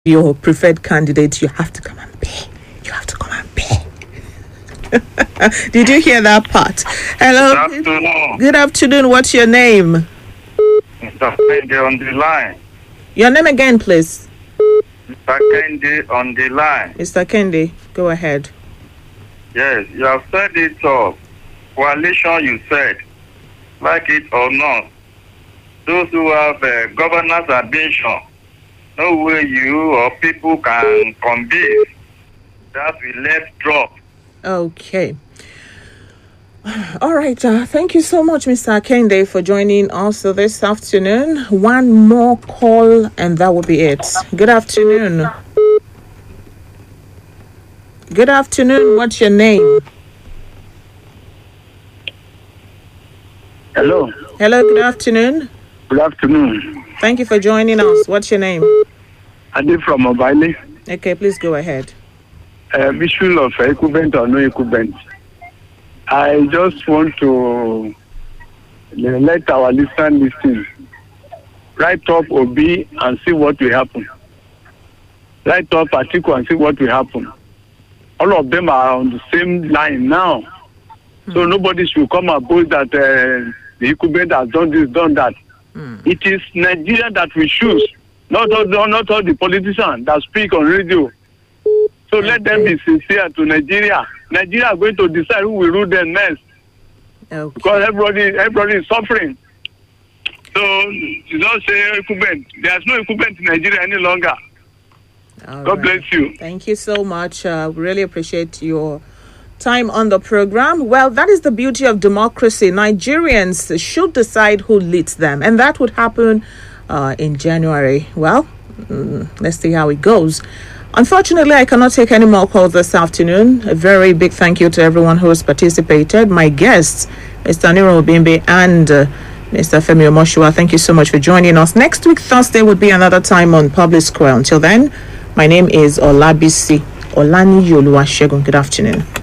your preferred candidate, you have to come and pay. You have to come and pay. Did you hear that part? Hello. Good afternoon. Good afternoon. What's your name? Mr. Kende on the line. Your name again, please. Mr. Kende on the line. Mr. Kendi, go ahead. Yes, you have said it all. Coalition, you said. Like it or not. Those who have governance ambition, no way you or people can convince that we let drop. Okay. All right. Thank you so much, Mr. Kende, for joining us this afternoon. One more call, and that will be it. Good afternoon. Good afternoon. What's your name? Hello. Hello. Good afternoon. Good afternoon. Thank you for joining us. What's your name? Adi from Mobile. Okay, please go ahead. Issue of equipment or no equipment. I just want to let our listeners listen. Write up Obi and see what will happen. Write up Atiku and see what will happen. All of them are on the same line now. So nobody should come and boast that the equipment has done this, done that. It is Nigeria that we choose, not all the politicians that speak on radio. So let them be sincere to Nigeria. Nigeria are going to decide who will rule them next. Okay. Because everybody is suffering. So you don't say equipment. There's no equipment in Nigeria any longer. All God right. bless you. Thank you so much. We really appreciate your time on the program. Well, that is the beauty of democracy. Nigerians should decide who leads them, and that would happen in January. Well, let's see how it goes. Unfortunately, I cannot take any more calls this afternoon. A very big thank you to everyone who has participated. My guests, Mr. Niro Obimbe and Mr. Femi Omoshua, thank you so much for joining us. Next week, Thursday, will be another time on Public Square. Until then, my name is Olabisi Olani Yoluwa Shegun. Good afternoon.